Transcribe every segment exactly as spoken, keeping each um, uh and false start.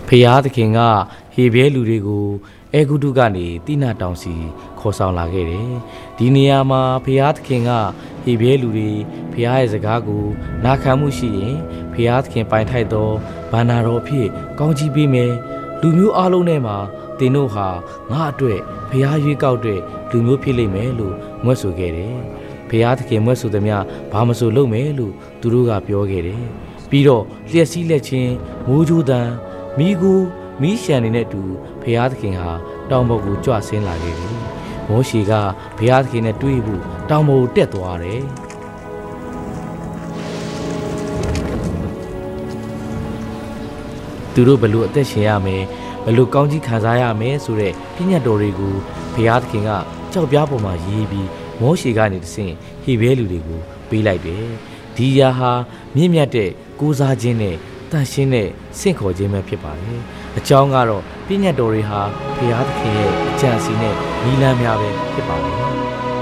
ဖျားသခင်ကဟေဘဲလူတွေကိုအဲဂုတုကနေတိနာတောင်စီခေါ်ဆောင်လာခဲ့တယ်ဒီနေရာမှာဖျားသခင်ကဟေဘဲလူတွေဖျားရဲ့စကားကိုနာခံမှုရှိရင်ဖျားသခင်ပိုင်ထိုက်သောဘာနာတော်အဖြစ်ကောင်းချီးပေးမယ်လူမျိုးအလုံးထဲမှာသင်တို့ဟာငါအတွက်ဖျားရွေးကောက်တဲ့လူမျိုးဖြစ်လိမ့်မယ်လို့မွတ်ဆိုခဲ့တယ်ဖျားသခင်မွတ်ဆိုသည်များဘာမဆိုလုပ်မယ်လို့သူတို့ကပြောခဲ့တယ်ပြီးတော့လျှက်စီးလက်ချင်းမိုးကြိုးတန်မိကူမီးရှံနေတဲ့အတူဘုရားသခင်ဟာတောင်ပေါ်ကိုကြွဆင်းလာခဲ့တယ်။မောရှေကဘုရားသခင်နဲ့တွေ့ဖို့တောင်ပေါ်ကိုတက်သွားတယ်။သူတို့ဘယ်လိုအသက်ရှင်ရမယ်ဘယ်လိုကောင်းကြီးခံစားရမယ်ဆိုတဲ့ပညတ်တော်တွေကိုဘုရားသခင်ကကြောက်ပြားပေါ်မှာရေးပြီးမောရှေကနေတဆင့်ဟေဘဲလူတွေကိုပေးလိုက်တယ်။ဒီရာဟာမြင့်မြတ်တဲ့ကိုးစားခြင်းနဲ့တန်ရှင်းတဲ့စင့်ခေါ်ခြင်းပဲဖြစ်ပါတယ်။အကြောင်းကတော့ပညတ်တော်တွေဟာဘုရားသခင်ရဲ့အကြံစီနဲ့နီလန်းများပဲဖြစ်ပါတယ်။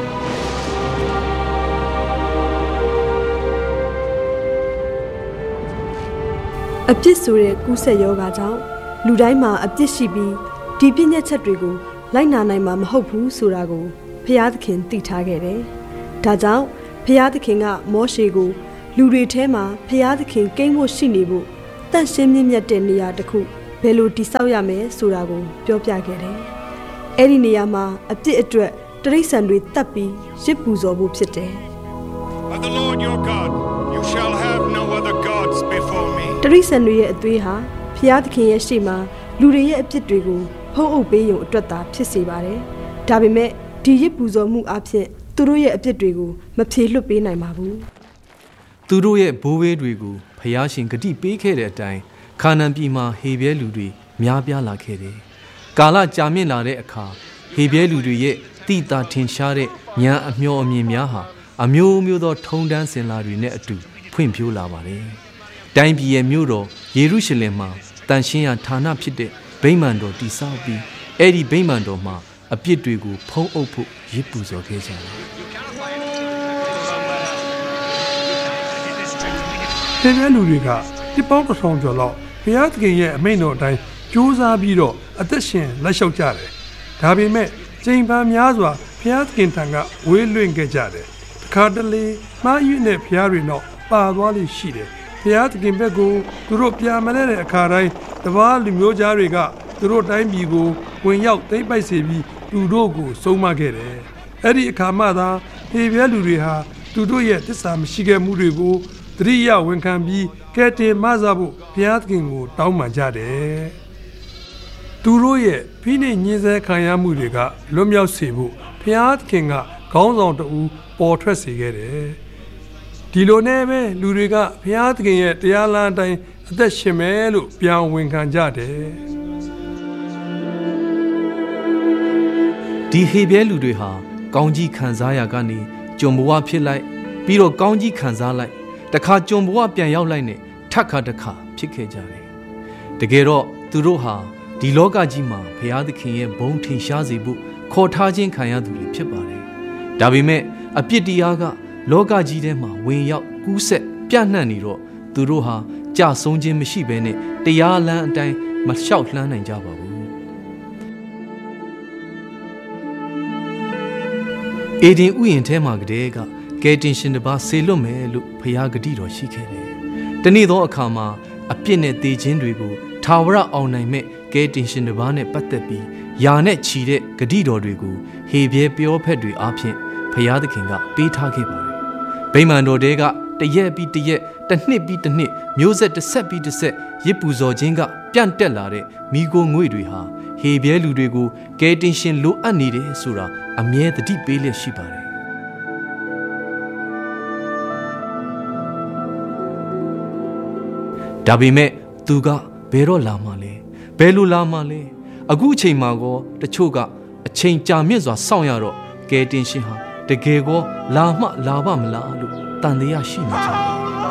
အပြစ်ဆိုတဲ့ကူးစက်ယောဂါကြောင့်လူတိုင်းမှာအပြစ်ရှိပြီးဒီပညတ်ချက်တွေကိုလိုက်နာနိုင်မှာမဟုတ်ဘူးဆိုတာကိုဘုရားသခင်သိထားခဲ့တယ်။ဒါကြောင့်ဘုရားသခင်ကမောရှေကိုလူတွေထဲမှာဘုရားသခင်ကိန်းဖို့ရှိနေဖို့တန့်ရှင်းမြင့်မြတ်တဲ့နေရာတစ်ခုဘယ်လိုတည်ဆောက်ရမယ်ဆိုတာကိုပြောပြခဲ့တယ်။အဲ့ဒီနေရာမှာအပြစ်အတွက်တရိစ္ဆာန်တွေတတ်ပြီးရစ်ပူဇော်ဖို့ဖြစ်တယ်။ But the Lord your God, you shall have no other gods before me. တရိစ္ဆာန်တွေရဲ့အသွေးဟာဘုရားသခင်ရဲ့ရှေ့မှာလူတွေရဲ့အပြစ်တွေကိုဖုံးအုပ်ပေးရုံအတွက်သာဖြစ်စေပါတယ်။ဒါပေမဲ့ဒီရစ်ပူဇော်မှုအဖြစ်သူတို့ရဲ့အပြစ်တွေကိုမဖြေလွတ်ပေးနိုင်ပါဘူး။သူတို့ရဲ့ဘိုးဘေးတွေကိုဖျားရှင်ဂတိပေးခဲ့တဲ့အတိုင်းခါနန်ပြည်မှာဟေဘဲလူတွေများပြားလာခဲ့တယ်။ကာလကြာမြင့်လာတဲ့အခါဟေဘဲလူတွေရဲ့တိတာထင်ရှားတဲ့ဉာဏ်အမျှော်အမြင်များဟာအမျိုးမျိုးသောထုံတန်းစင်လာတွေနဲ့အတူဖွင့်ဖြိုးလာပါတယ်။တိုင်းပြည်ရဲ့မြို့တော်ယေရုရှလင်မှာတန်ရှင်းရာဌာနဖြစ်တဲ့ဗိမာန်တော်တည်ဆောက်ပြီးအဲ့ဒီဗိမာန်တော်မှာအပြစ်တွေကိုဖုံးအုပ်ဖို့ရစ်ပူဇော်ခဲ့ကြတယ်။ဒီလိုလူတွေကဒီပေါင်းတစ်ဆောင်ကျော်လောက်ဘုရားသခင်ရဲ့အမိန့်တော်အတိုင်းကြိုးစားပြီးတော့အသက်ရှင်လက်လျှောက်ကြတယ်။ဒါပေမဲ့ချိန်ပန်များစွာဘုရားသခင်ထံကဝေးလွင့်ခဲ့ကြတယ်။တစ်ခါတလေမှားယွင်းတဲ့ဘုရားတွေတော့ပါသွားလိမ့်ရှိတယ်။ဘုရားသခင်ဘက်ကိုသူတို့ပြန်မလဲတဲ့အခါတိုင်းတပါးလူမျိုးသားတွေကသူတို့တိုင်းပြည်ကိုဝင်ရောက်သိမ်းပိုက်စေပြီးသူတို့ကိုဆုံးမခဲ့တယ်။အဲ့ဒီအခါမှသာဟေဘဲလူတွေဟာသူတို့ရဲ့သစ္စာမရှိခဲ့မှုတွေကိုတရိယာဝန်ခံပြီးကဲတင်မဆဖို့ဘုရားသခင်ကိုတောင်းပန်ကြတယ်။သူတို့ရဲ့ဖိနှိပ်ညှင်းဆဲခံရမှုတွေကလွတ်မြောက်စေဖို့ဘုရားသခင်ကခေါင်းဆောင်တဦးပေါ်ထွက်စေခဲ့တယ်။ဒီလိုနဲ့ပဲလူတွေကဘုရားသခင်ရဲ့တရားလမ်းအတိုင်းအသက်ရှင်မယ်လို့ပြန်ဝန်ခံကြတယ်။ဒီဟေဘဲလူတွေဟာကောင်းကြီးခံစားရကနေကြုံဘဝဖြစ်လိုက်ပြီးတော့ကောင်းကြီးခံစားလိုက်တခါကြုံဘဝပြန်ရောက်လိုက်နဲ့ထပ်ခါတခါဖြစ်ခဲ့ကြတယ်တကယ်တော့သူတို့ဟာဒီလောကကြီးမှာဘုရားသခင်ရဲ့ဘုန်းထင်ရှားစေဖို့ခေါ်ထားခြင်းခံရသူတွေဖြစ်ပါတယ်ဒါပေမဲ့အပြစ်တရားကလောကကြီးထဲမှာဝင်ရောက်ကူးဆက်ပြန့်နှံ့နေတော့သူတို့ဟာကြဆုံးခြင်းမရှိဘဲနဲ့တရားလမ်းအတိုင်းမလျှောက်လှမ်းနိုင်ကြပါဘူးအေဒင်ဥယျာဉ်ထဲမှာကတည်းကကယ်တင်ရှင်တစ်ပါးဆေလွတ်မယ်လို့ဘုရားဂတိတော်ရှိခဲ့တယ်။တနေ့သောအခါမှာအပြစ်နဲ့သေခြင်းတွေကိုထာဝရအောင်နိုင်မဲ့ကယ်တင်ရှင်တစ်ပါးနဲ့ပတ်သက်ပြီးယာနဲ့ချီတဲ့ဂတိတော်တွေကိုဟေဘဲပြောဖက်တွေအားဖြင့်ဘုရားသခင်ကပေးထားခဲ့ပါတယ်။ဗိမာန်တော်တဲကတရက်ပြီးတရက်တစ်နှစ်ပြီးတစ်နှစ်မျိုးဆက်တစ်ဆက်ပြီးတစ်ဆက်ရစ်ပူဇော်ခြင်းကပြန့်တက်လာတဲ့မိโกငွေတွေဟာဟေဘဲလူတွေကိုကယ်တင်ရှင်လိုအပ်နေတယ်ဆိုတာအမြဲတတိပေးလျက်ရှိပါတယ်ဒါပေမဲ့သူကဘယ်တော့လာမှလဲဘယ်လိုလာမှလဲအခုအချိန်မှာကောတချို့ကအချိန်ကြာမြင့်စွာစောင့်ရတော့ကယ်တင်ရှင်ဟာတကယ်ကောလာမှလာပါမလားလို့တန်တရားရှိနေကြတယ်